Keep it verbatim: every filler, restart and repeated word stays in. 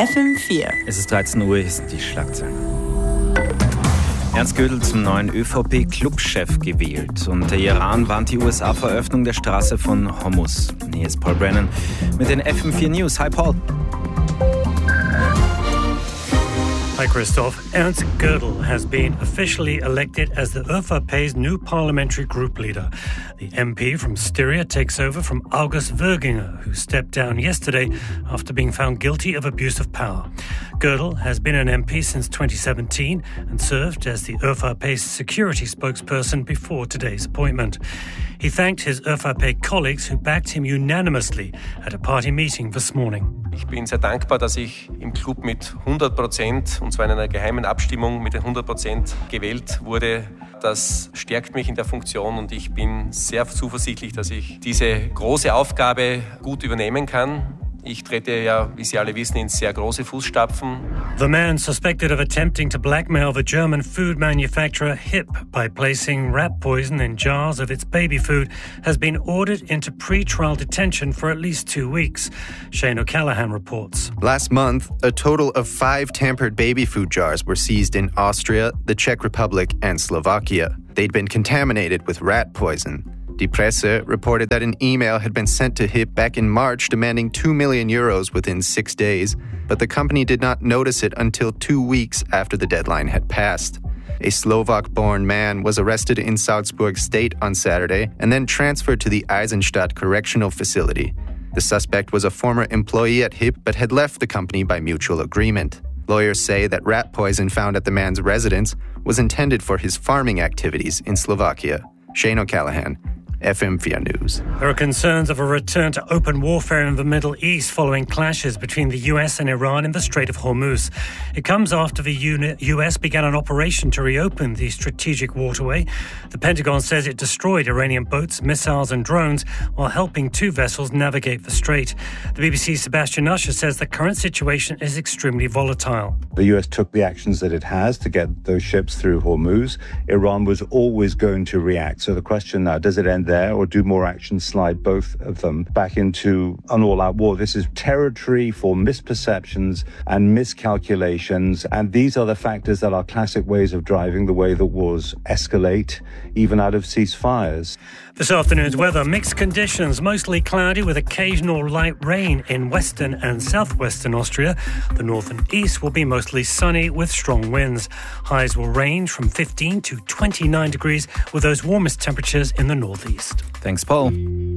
F M vier. Es ist dreizehn Uhr, hier sind die Schlagzeilen. Ernst Gödel zum neuen ÖVP-Clubchef gewählt. Und der Iran warnt die U S A vor Öffnung der Straße von Hormuz. Hier ist Paul Brennan mit den F M vier News. Hi Paul. Hi Christoph. Ernst Gödel has been officially elected as the ÖVP's new parliamentary group leader. The M P from Styria takes over from August Wöginger, who stepped down yesterday after being found guilty of abuse of power. Gödel has been an M P since twenty seventeen and served as the ÖVP's security spokesperson before today's appointment. He thanked his ÖVP colleagues who backed him unanimously at a party meeting this morning. Ich bin sehr dankbar, dass ich im Club mit hundert Prozent, und zwar in einer geheimen Abstimmung mit den hundert Prozent gewählt wurde. Das stärkt mich in der Funktion und ich bin sehr zuversichtlich, dass ich diese große Aufgabe gut übernehmen kann. Ich trete ja, wie Sie alle wissen, in sehr große Fußstapfen. The man suspected of attempting to blackmail the German food manufacturer H I P by placing rat poison in jars of its baby food has been ordered into pre-trial detention for at least two weeks. Shane O'Callaghan reports. Last month, a total of five tampered baby food jars were seized in Austria, the Czech Republic, and Slovakia. They'd been contaminated with rat poison. Die Presse reported that an email had been sent to H I P back in March demanding two million euros within six days, but the company did not notice it until two weeks after the deadline had passed. A Slovak-born man was arrested in Salzburg State on Saturday and then transferred to the Eisenstadt Correctional Facility. The suspect was a former employee at H I P but had left the company by mutual agreement. Lawyers say that rat poison found at the man's residence was intended for his farming activities in Slovakia. Shane O'Callaghan, F M four News. There are concerns of a return to open warfare in the Middle East following clashes between the U S and Iran in the Strait of Hormuz. It comes after the U S began an operation to reopen the strategic waterway. The Pentagon says it destroyed Iranian boats, missiles and drones while helping two vessels navigate the strait. The B B C's Sebastian Usher says the current situation is extremely volatile. The U S took the actions that it has to get those ships through Hormuz. Iran was always going to react. So the question now, does it end there or do more actions slide both of them back into an all-out war? This is territory for misperceptions and miscalculations, and these are the factors that are classic ways of driving the way that wars escalate, even out of ceasefires. This afternoon's weather, mixed conditions, mostly cloudy with occasional light rain in western and southwestern Austria. The north and east will be mostly sunny with strong winds. Highs will range from fifteen to twenty-nine degrees with those warmest temperatures in the northeast. Thanks, Paul.